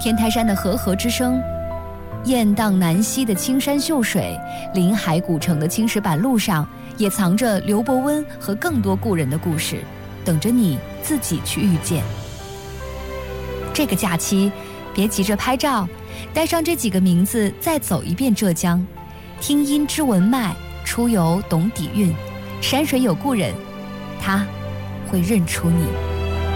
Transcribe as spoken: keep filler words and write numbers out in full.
天台山的和合之声，雁荡南溪的青山秀水，临海古城的青石板路上，也藏着刘伯温和更多故人的故事，等着你自己去遇见。这个假期，别急着拍照，带上这几个名字再走一遍浙江，听音知文脉，出游懂底蕴，山水有故人，他会认出你。